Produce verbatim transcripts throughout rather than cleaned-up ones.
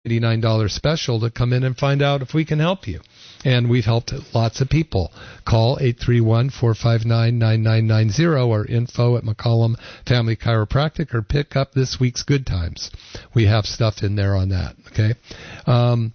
eighty-nine dollars special to come in and find out if we can help you. And we've helped lots of people. Call eight three one, four five nine, nine nine nine zero or info at McCollum Family Chiropractic, or pick up this week's Good Times. We have stuff in there on that, okay? Um,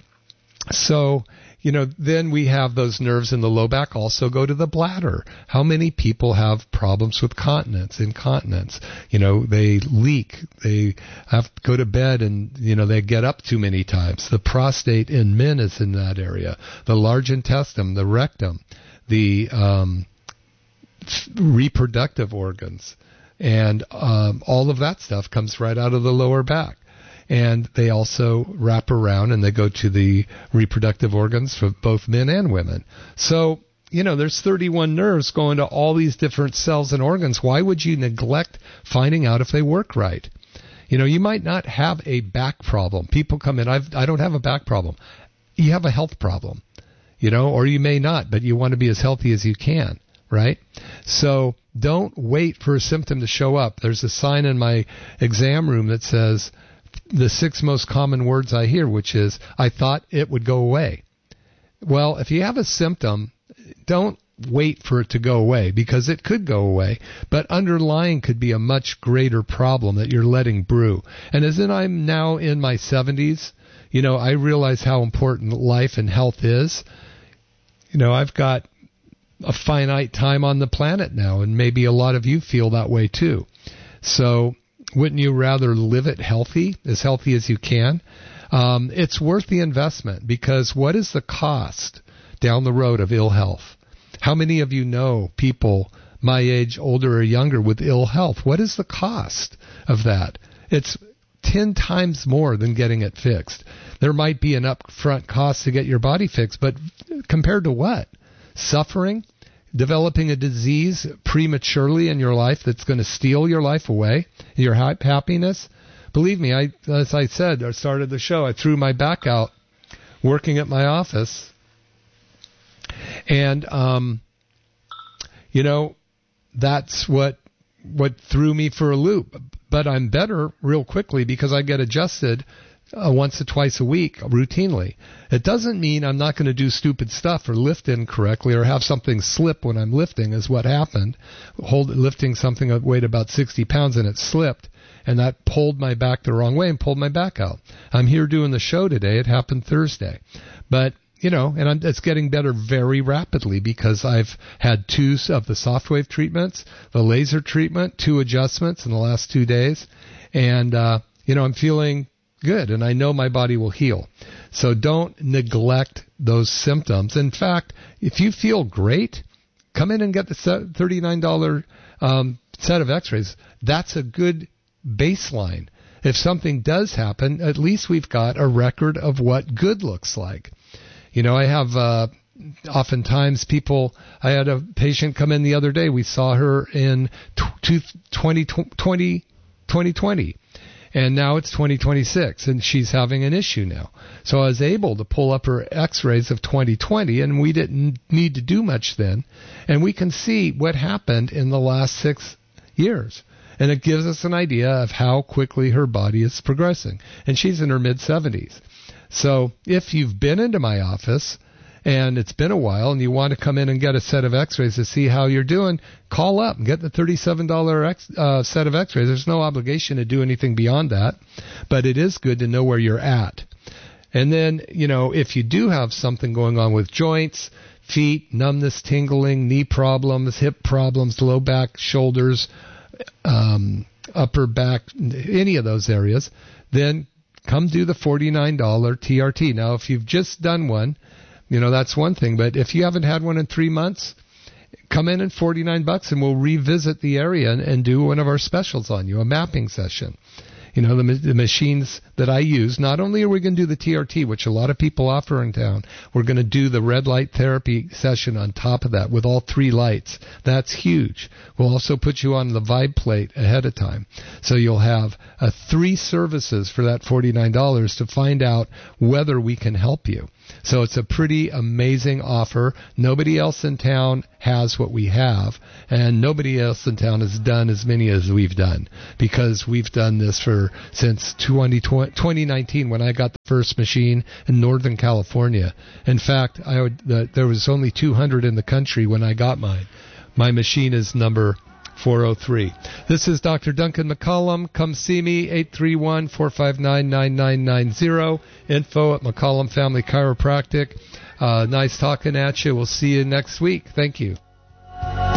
so, you know, then we have those nerves in the low back also go to the bladder. How many people have problems with continence, incontinence? You know, they leak, they have to go to bed and, you know, they get up too many times. The prostate in men is in that area. The large intestine, the rectum, the um, reproductive organs, and um, all of that stuff comes right out of the lower back. And they also wrap around and they go to the reproductive organs for both men and women. So, you know, there's thirty-one nerves going to all these different cells and organs. Why would you neglect finding out if they work right? You know, you might not have a back problem. People come in, I've, I don't have a back problem. You have a health problem, you know, or you may not, but you want to be as healthy as you can, right? So don't wait for a symptom to show up. There's a sign in my exam room that says, the six most common words I hear, which is, I thought it would go away. Well, if you have a symptom, don't wait for it to go away, because it could go away, but underlying could be a much greater problem that you're letting brew. And as in I'm now in my seventies, you know, I realize how important life and health is. You know, I've got a finite time on the planet now, and maybe a lot of you feel that way too. So wouldn't you rather live it healthy, as healthy as you can? Um, it's worth the investment, because what is the cost down the road of ill health? How many of you know people my age, older or younger, with ill health? What is the cost of that? It's ten times more than getting it fixed. There might be an upfront cost to get your body fixed, but compared to what? Suffering? Developing a disease prematurely in your life that's going to steal your life away, your ha- happiness. Believe me, I, as I said, I started the show, I threw my back out working at my office. And, um, you know, that's what what threw me for a loop. But I'm better real quickly because I get adjusted Uh, once or twice a week routinely. It doesn't mean I'm not going to do stupid stuff or lift incorrectly or have something slip when I'm lifting, is what happened. Hold, lifting something that weighed about sixty pounds and it slipped, and that pulled my back the wrong way and pulled my back out. I'm here doing the show today. It happened Thursday. But, you know, and I'm, it's getting better very rapidly because I've had two of the soft wave treatments, the laser treatment, two adjustments in the last two days. And, uh, you know, I'm feeling good, and I know my body will heal. So don't neglect those symptoms. In fact, if you feel great, come in and get the thirty-nine dollars um, set of x-rays. That's a good baseline. If something does happen, at least we've got a record of what good looks like. You know, I have uh, oftentimes people, I had a patient come in the other day. We saw her in twenty twenty. And now it's twenty twenty-six, and she's having an issue now. So I was able to pull up her x-rays of twenty twenty, and we didn't need to do much then. And we can see what happened in the last six years. And it gives us an idea of how quickly her body is progressing. And she's in her mid-seventies. So if you've been into my office and it's been a while and you want to come in and get a set of x-rays to see how you're doing, call up and get the thirty-seven dollars X, uh, set of x-rays. There's no obligation to do anything beyond that, but it is good to know where you're at. And then, you know, if you do have something going on with joints, feet, numbness, tingling, knee problems, hip problems, low back, shoulders, um, upper back, any of those areas, then come do the forty-nine dollars T R T. Now, if you've just done one, you know, that's one thing. But if you haven't had one in three months, come in at forty-nine bucks and we'll revisit the area and, and do one of our specials on you, a mapping session. You know, the, the machines that I use, not only are we going to do the T R T, which a lot of people offer in town, we're going to do the red light therapy session on top of that with all three lights. That's huge. We'll also put you on the Vibe plate ahead of time. So you'll have uh, three services for that forty-nine dollars to find out whether we can help you. So it's a pretty amazing offer. Nobody else in town has what we have, and nobody else in town has done as many as we've done, because we've done this for number since twenty nineteen when I got the first machine in Northern California. In fact, I would, the, there was only two hundred in the country when I got mine. My machine is number four oh three. This is Doctor Duncan McCollum. Come see me, eight three one, four five nine, nine nine nine zero. Info at McCollum Family Chiropractic. Uh, nice talking at you. We'll see you next week. Thank you.